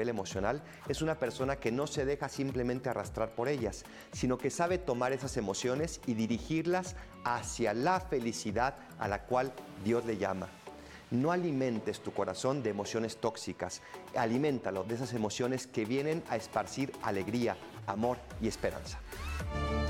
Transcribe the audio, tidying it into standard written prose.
nivel emocional es una persona que no se deja simplemente arrastrar por ellas, sino que sabe tomar esas emociones y dirigirlas hacia la felicidad a la cual Dios le llama. No alimentes tu corazón de emociones tóxicas, aliméntalo de esas emociones que vienen a esparcir alegría, amor y esperanza.